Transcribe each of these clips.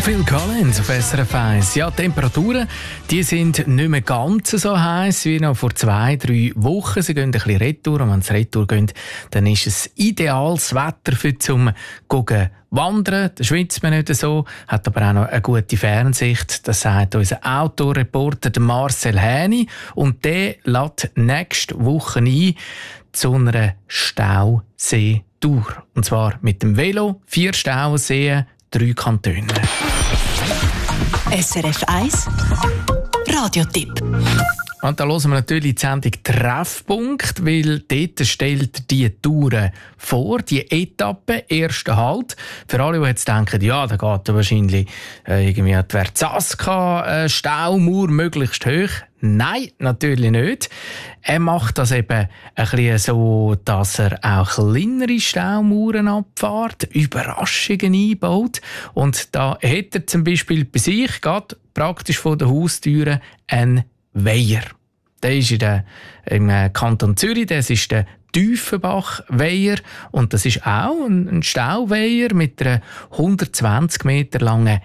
Phil Collins auf SRF 1. Ja, die Temperaturen die sind nicht mehr ganz so heiß wie noch vor 2-3 Wochen. Sie gehen ein bisschen retour. Und wenn sie retour gehen, dann ist es ideales Wetter für zum Wandern. Da schwitzt man nicht so, hat aber auch noch eine gute Fernsicht. Das sagt unser Outdoor-Reporter Marcel Häni. Und der lädt nächste Woche ein zu einer Stausee-Tour. Und zwar mit dem Velo, 4 Stauseen, 3 Kantone. SRF 1 Radiotipp. Und da hören wir natürlich die Sendung Treffpunkt, weil dort stellt die Touren vor, die Etappe, erster Halt. Für alle, die jetzt denken, ja, da geht wahrscheinlich irgendwie die Verzaska Staumauer möglichst hoch. Nein, natürlich nicht. Er macht das eben ein bisschen so, dass er auch kleinere Staumauern abfährt, Überraschungen einbaut. Und da hat er zum Beispiel bei sich, gerade praktisch vor der Haustüre, einen Weiher. Der ist im Kanton Zürich, das ist der Tiefenbach-Weiher. Und das ist auch ein Stauweiher mit einer 120 Meter langen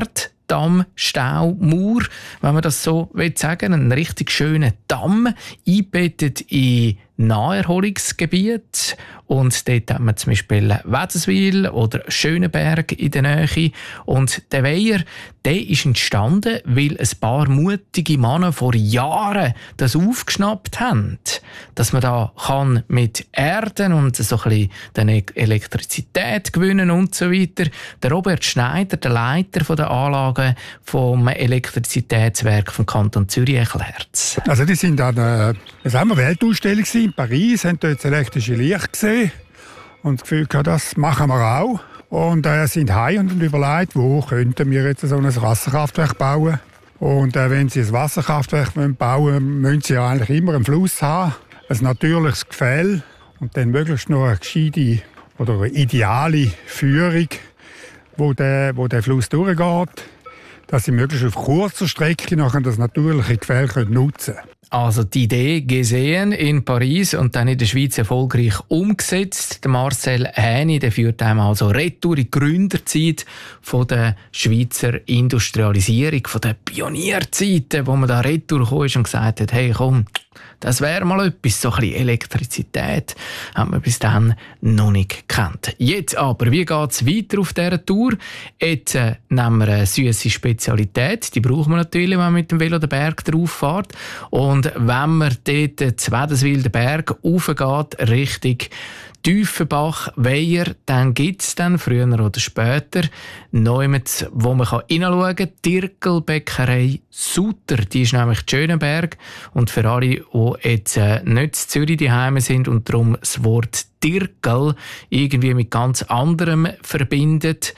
Erddamm-Staumauer, wenn man das so sagen will. Ein richtig schöner Damm, eingebettet in Naherholungsgebiet. Und dort haben wir zum Beispiel Wädenswil oder Schöneberg in der Nähe. Und der Weiher, der ist entstanden, weil ein paar mutige Männer vor Jahren das aufgeschnappt haben, dass man da kann mit Erden und so ein bisschen Elektrizität gewinnen und so weiter. Der Robert Schneider, der Leiter der Anlagen vom Elektrizitätswerk vom Kanton Zürich, erklärt. Also die sind an einer Weltausstellung in Paris, haben dort das elektrische Licht gesehen und das Gefühl gehabt, das machen wir auch. Und sind heim und überlegt, wo könnten wir jetzt so ein Wasserkraftwerk bauen. Und wenn sie ein Wasserkraftwerk bauen wollen, müssen sie ja eigentlich immer einen Fluss haben, ein natürliches Gefälle und dann möglichst noch eine gescheite oder eine ideale Führung, wo der Fluss durchgeht, dass sie möglichst auf kurzer Strecke nachher das natürliche Gefälle nutzen können. Also die Idee gesehen in Paris und dann in der Schweiz erfolgreich umgesetzt. Der Marcel Häni, der führt einem also retour in die Gründerzeit von der Schweizer Industrialisierung, von der Pionierzeiten, wo man da retour gekommen ist und gesagt hat, hey komm, das wäre mal etwas, so ein bisschen Elektrizität, haben wir bis dann noch nicht gekannt. Jetzt aber, wie geht es weiter auf dieser Tour? Jetzt nehmen wir eine süsse Spezialität, die brauchen wir natürlich, wenn man mit dem Velo den Berg drauf fährt. Und wenn man dort zu Wädenswil den Berg raufgeht, Richtung Tiefenbach, Weiher, dann gibt es dann früher oder später jemanden, wo man hineinschauen kann. Dirkel-Bäckerei Sutter, die ist nämlich in Schöneberg. Und für alle, die jetzt nicht in Zürich daheim sind und darum das Wort Dirkel irgendwie mit ganz anderem verbindet,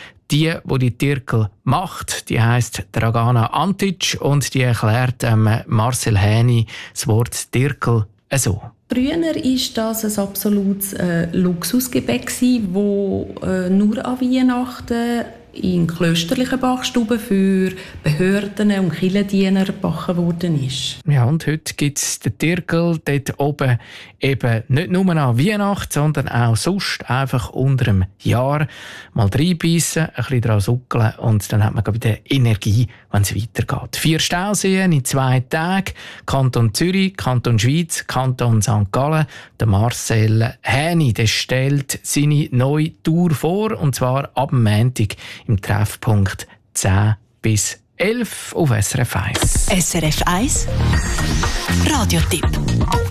die Dirkel macht, die heisst Dragana Antic und die erklärt Marcel Häni das Wort Dirkel so. Früher war das ein absolutes Luxusgebäck, das nur an Weihnachten in klösterlichen Backstuben für Behörden und Kirchendiener gebacken worden ist. Ja, und heute gibt es den Dirkel dort oben eben nicht nur an Weihnachten, sondern auch sonst einfach unter dem Jahr mal reinbeissen, ein bisschen dran suckeln und dann hat man wieder Energie, wenn es weitergeht. 4 Stauseen in 2 Tagen, Kanton Zürich, Kanton Schweiz, Kanton St. Gallen. Der Marcel Häni, der stellt seine neue Tour vor, und zwar ab dem Montag im Treffpunkt 10 bis 11 auf SRF 1. SRF 1 Radiotipp.